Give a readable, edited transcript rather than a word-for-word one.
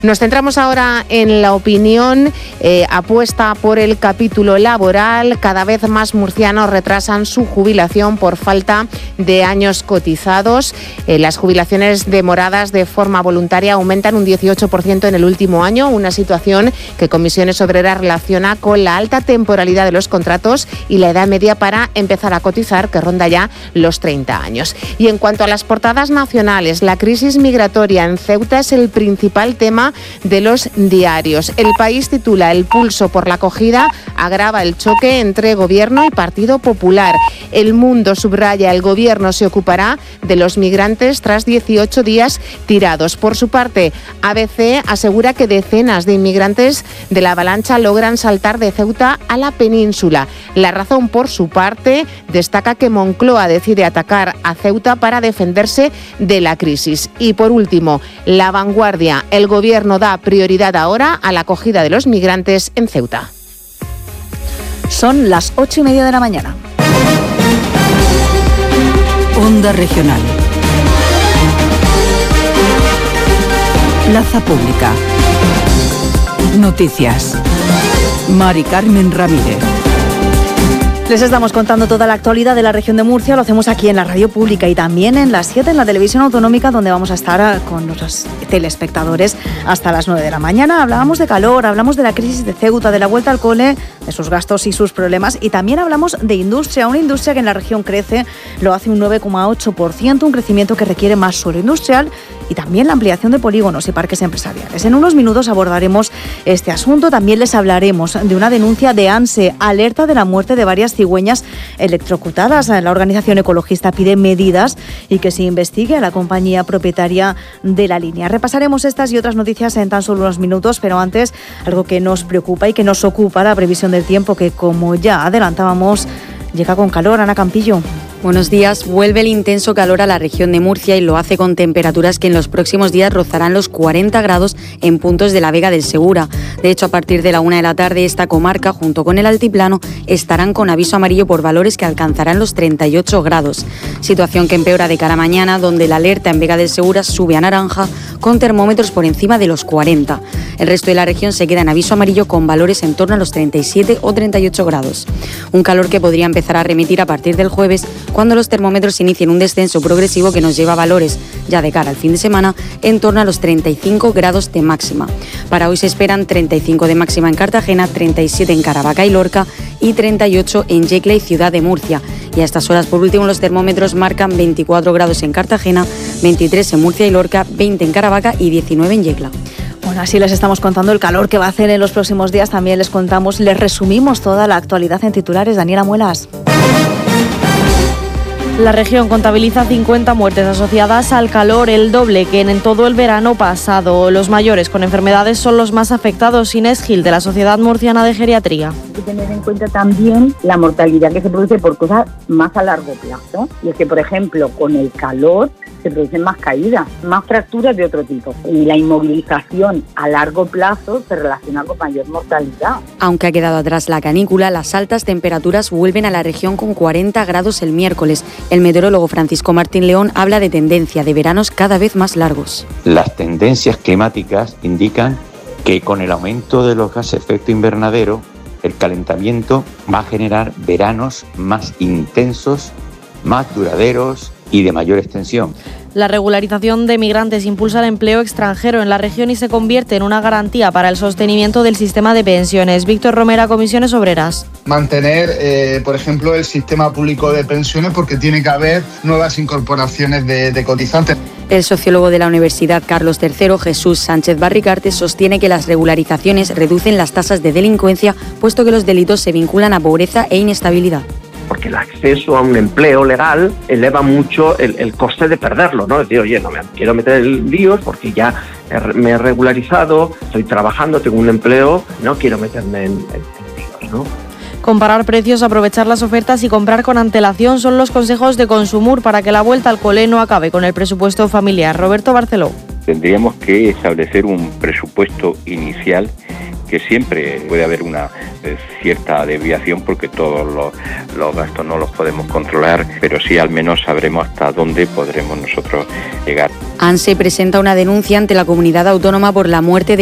Nos centramos ahora en la opinión apuesta por el capítulo laboral. Cada vez más murcianos retrasan su jubilación por falta de años cotizados. Las jubilaciones demoradas de forma voluntaria aumentan un 18% en el último año, una situación que Comisiones Obreras relaciona con la alta temporalidad de los contratos y la edad media para empezar a cotizar, que ronda ya los 30 años. Y en cuanto a las portadas nacionales, la crisis migratoria en Ceuta es el principal tema de los diarios. El País titula: El pulso por la acogida agrava el choque entre Gobierno y Partido Popular. El Mundo subraya: el Gobierno se ocupará de los migrantes tras 18 días tirados. Por su parte, ABC asegura que decenas de inmigrantes de la avalancha logran saltar de Ceuta a la península. La Razón, por su parte, destaca que Moncloa decide atacar a Ceuta para defenderse de la crisis. Y por último, La Vanguardia: el Gobierno da prioridad ahora a la acogida de los migrantes en Ceuta. Son las 8:30 de la mañana. Onda Regional. Plaza Pública. Noticias. Mari Carmen Ramírez. Les estamos contando toda la actualidad de la región de Murcia. Lo hacemos aquí en la radio pública y también en las 7 en la televisión autonómica, donde vamos a estar con nuestros telespectadores hasta las 9 de la mañana. Hablábamos de calor, hablamos de la crisis de Ceuta, de la vuelta al cole, de sus gastos y sus problemas, y también hablamos de industria, una industria que en la región crece, lo hace un 9,8%, un crecimiento que requiere más suelo industrial y también la ampliación de polígonos y parques empresariales. En unos minutos abordaremos este asunto. También les hablaremos de una denuncia de ANSE, alerta de la muerte de varias cigüeñas electrocutadas. La organización ecologista pide medidas y que se investigue a la compañía propietaria de la línea. Repasaremos estas y otras noticias en tan solo unos minutos, pero antes algo que nos preocupa y que nos ocupa, la previsión del tiempo, que como ya adelantábamos, llega con calor. Ana Campillo. Buenos días. Vuelve el intenso calor a la región de Murcia y lo hace con temperaturas que en los próximos días rozarán los 40 grados en puntos de la Vega del Segura. De hecho, a partir de la 1 de la tarde, esta comarca, junto con el altiplano, estarán con aviso amarillo por valores que alcanzarán los 38 grados. Situación que empeora de cara a mañana, donde la alerta en Vega del Segura sube a naranja, con termómetros por encima de los 40. El resto de la región se queda en aviso amarillo con valores en torno a los 37 o 38 grados. Un calor que podría empezar a remitir a partir del jueves, cuando los termómetros inicien un descenso progresivo que nos lleva a valores, ya de cara al fin de semana, en torno a los 35 grados de máxima. Para hoy se esperan 35 de máxima en Cartagena, 37 en Caravaca y Lorca y 38 en Yecla y Ciudad de Murcia. Y a estas horas, por último, los termómetros marcan 24 grados en Cartagena, 23 en Murcia y Lorca, 20 en Caravaca y 19 en Yecla. Bueno, así les estamos contando el calor que va a hacer en los próximos días. También les resumimos toda la actualidad en titulares. Daniela Muelas. La región contabiliza 50 muertes asociadas al calor, el doble que en todo el verano pasado. Los mayores con enfermedades son los más afectados. Inés Gil, de la Sociedad Murciana de Geriatría. Hay que tener en cuenta también la mortalidad que se produce por cosas más a largo plazo. Y es que, por ejemplo, con el calor se producen más caídas, más fracturas de otro tipo. Y la inmovilización a largo plazo se relaciona con mayor mortalidad. Aunque ha quedado atrás la canícula, las altas temperaturas vuelven a la región con 40 grados el miércoles. El meteorólogo Francisco Martín León habla de tendencia de veranos cada vez más largos. Las tendencias climáticas indican que con el aumento de los gases de efecto invernadero, el calentamiento va a generar veranos más intensos, más duraderos y de mayor extensión. La regularización de migrantes impulsa el empleo extranjero en la región y se convierte en una garantía para el sostenimiento del sistema de pensiones. Víctor Romera, Comisiones Obreras. Mantener, por ejemplo, el sistema público de pensiones, porque tiene que haber nuevas incorporaciones de cotizantes. El sociólogo de la Universidad Carlos III, Jesús Sánchez Barricarte, sostiene que las regularizaciones reducen las tasas de delincuencia, puesto que los delitos se vinculan a pobreza e inestabilidad. Porque el acceso a un empleo legal eleva mucho el coste de perderlo, ¿no? Es decir, oye, no me quiero meter en líos porque ya me he regularizado, estoy trabajando, tengo un empleo, no quiero meterme en líos, ¿no? Comparar precios, aprovechar las ofertas y comprar con antelación son los consejos de Consumur para que la vuelta al cole no acabe con el presupuesto familiar. Roberto Barceló. Tendríamos que establecer un presupuesto inicial que siempre puede haber una cierta desviación porque todos los gastos no los podemos controlar, pero sí al menos sabremos hasta dónde podremos nosotros llegar. ANSE presenta una denuncia ante la comunidad autónoma por la muerte de